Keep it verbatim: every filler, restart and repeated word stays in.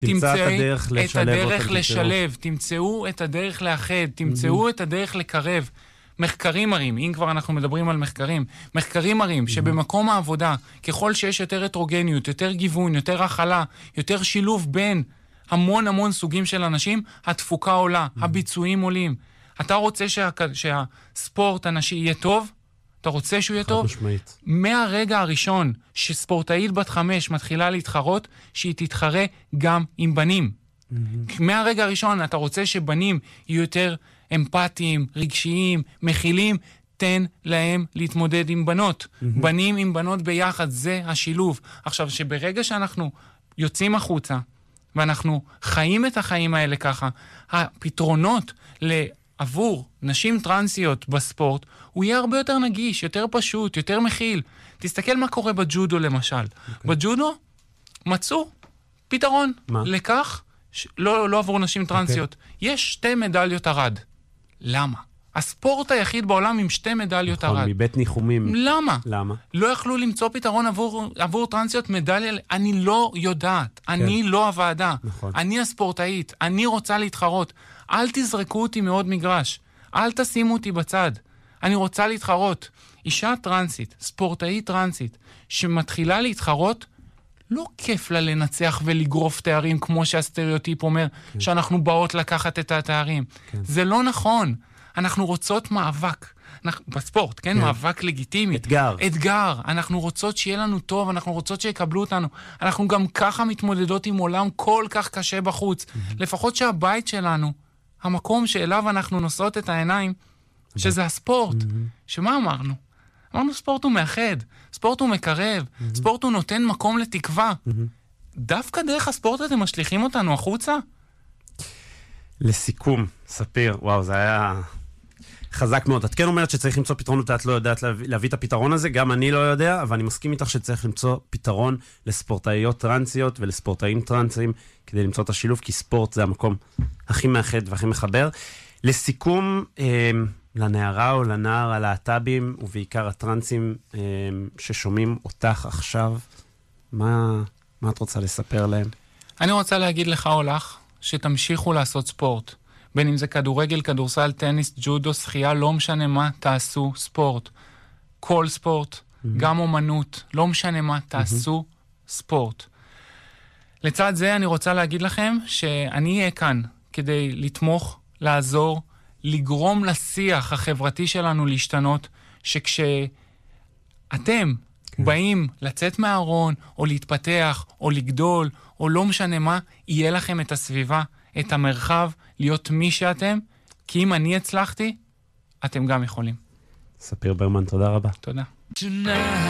תמצא את הדרך לשלב. את הדרך לשלב, תמצאו את הדרך לאחד, תמצאו את הדרך לקרב. מחקרים מראים, אם כבר אנחנו מדברים על מחקרים, מחקרים מראים שבמקום העבודה, ככל שיש יותר הטרוגניות, יותר גיוון, יותר הכלה, יותר שילוב בין המון המון סוגים של אנשים, התפוקה עולה, הביצועים עולים. אתה רוצה שה, שהספורט הנשי יהיה טוב? אתה רוצה שהוא יהיה טוב? משמעית. מהרגע הראשון שספורטאית בת חמש מתחילה להתחרות, שהיא תתחרה גם עם בנים. Mm-hmm. מהרגע הראשון אתה רוצה שבנים יהיו יותר אמפתיים, רגשיים, מכילים, תן להם להתמודד עם בנות. Mm-hmm. בנים עם בנות ביחד, זה השילוב. עכשיו, שברגע שאנחנו יוצאים החוצה, ואנחנו חיים את החיים האלה ככה, הפתרונות לעבור נשים טרנסיות בספורט, הוא יהיה הרבה יותר נגיש, יותר פשוט, יותר מכיל. תסתכל מה קורה בג'ודו למשל. Okay. בג'ודו מצאו פתרון. מה? לכך, ש... לא, לא עבור נשים טרנסיות. Okay. יש שתי מדליות ארד. למה? הספורט היחיד בעולם עם שתי מדליות נכון, ארד. מבית ניחומים. למה? למה? לא יכלו למצוא פתרון עבור, עבור טרנסיות מדליה. אני לא יודעת. כן. אני לא הוועדה. נכון. אני הספורטאית. אני רוצה להתחרות. אל תזרקו אותי מאוד מגרש. אל תשימו אותי בצד. אני רוצה להתחרות. אישה טרנסית, ספורטאית טרנסית, שמתחילה להתחרות, לא כיף לה לנצח ולגרוף תארים, כמו שהסטריאוטיפ אומר, כן. שאנחנו באות לקחת את התארים. כן. זה לא נכון. אנחנו רוצות מאבק. אנחנו, בספורט, כן? כן? מאבק לגיטימי. אתגר. אתגר. אנחנו רוצות שיהיה לנו טוב, אנחנו רוצות שיקבלו אותנו. אנחנו גם ככה מתמודדות עם עולם כל כך קשה בחוץ. Mm-hmm. לפחות שהבית שלנו, המקום שאליו אנחנו נושאות את העיניים, שזה הספורט. Mm-hmm. שמה אמרנו? אמרנו ספורט הוא מאחד, ספורט הוא מקרב, mm-hmm. ספורט הוא נותן מקום לתקווה. Mm-hmm. דווקא דרך הספורט אתם משליחים אותנו החוצה? לסיכום, ספיר, וואו, זה היה חזק מאוד. את כן אומרת שצריך למצוא פתרונות, את לא יודעת להביא, להביא את הפתרון הזה, גם אני לא יודע, אבל אני מסכים איתך שצריך למצוא פתרון לספורטאיות טרנסיות ולספורטאים טרנסים, כדי למצוא את השילוב, כי ספורט זה המקום הכי מאחד והכי מחבר. לסיכום, אה, לנערה או לנער הלהט"בים, ובעיקר הטרנסים אה, ששומעים אותך עכשיו, מה, מה את רוצה לספר להם? אני רוצה להגיד לך או לך, שתמשיכו לעשות ספורט. בין אם זה כדורגל, כדורסל, טניס, ג'ודו, שחייה, לא משנה מה, תעשו ספורט. כל ספורט, mm-hmm. גם אומנות, לא משנה מה, תעשו mm-hmm. ספורט. לצד זה אני רוצה להגיד לכם שאני אהיה כאן כדי לתמוך, לעזור, לגרום לשיח החברתי שלנו להשתנות, שכשאתם כן. באים לצאת מהארון, או להתפתח, או לגדול, או לא משנה מה, יהיה לכם את הסביבה, את המרחב, להיות מי שאתם, כי אם אני הצלחתי, אתם גם יכולים. ספיר ברמן, תודה רבה. תודה.